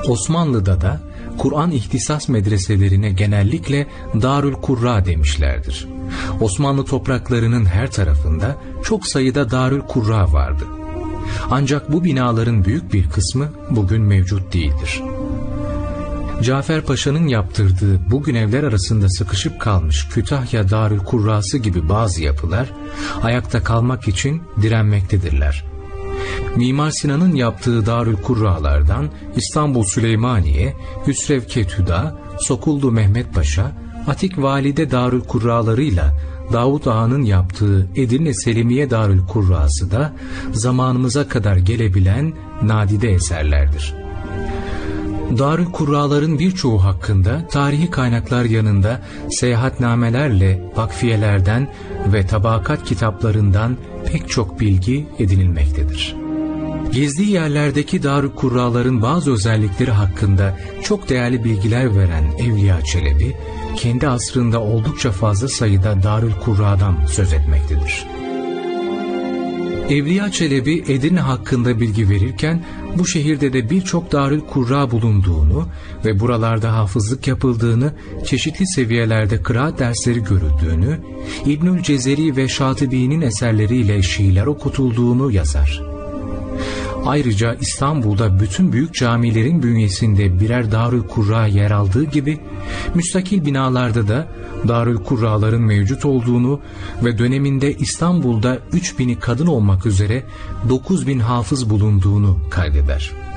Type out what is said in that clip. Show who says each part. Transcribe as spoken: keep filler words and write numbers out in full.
Speaker 1: Osmanlı'da da Kur'an ihtisas medreselerine genellikle Darül Kurra demişlerdir. Osmanlı topraklarının her tarafında çok sayıda Darül Kurra vardı. Ancak bu binaların büyük bir kısmı bugün mevcut değildir. Cafer Paşa'nın yaptırdığı bugün evler arasında sıkışıp kalmış Kütahya Darül Kurrası gibi bazı yapılar ayakta kalmak için direnmektedirler. Mimar Sinan'ın yaptığı Darül Kurralardan İstanbul Süleymaniye, Hüsrev Ketüda, Sokullu Mehmet Paşa, Atik Valide Darül Kurralarıyla Davut Ağa'nın yaptığı Edirne Selimiye Darül Kurrası da zamanımıza kadar gelebilen nadide eserlerdir. Darül Kurraların birçoğu hakkında tarihi kaynaklar yanında seyahatnamelerle vakfiyelerden ve tabakat kitaplarından pek çok bilgi edinilmektedir. Gezdiği yerlerdeki Darül Kurraların bazı özellikleri hakkında çok değerli bilgiler veren Evliya Çelebi, kendi asrında oldukça fazla sayıda Darül Kurra'dan söz etmektedir. Evliya Çelebi Edirne hakkında bilgi verirken bu şehirde de birçok Darül Kurra bulunduğunu ve buralarda hafızlık yapıldığını, çeşitli seviyelerde kıraat dersleri görüldüğünü, İbnül Cezeri ve Şatibi'nin eserleriyle şiirler okutulduğunu yazar. Ayrıca İstanbul'da bütün büyük camilerin bünyesinde birer Darül Kurra yer aldığı gibi, müstakil binalarda da Darül Kurraların mevcut olduğunu ve döneminde İstanbul'da üç bini kadın olmak üzere dokuz bin hafız bulunduğunu kaydeder.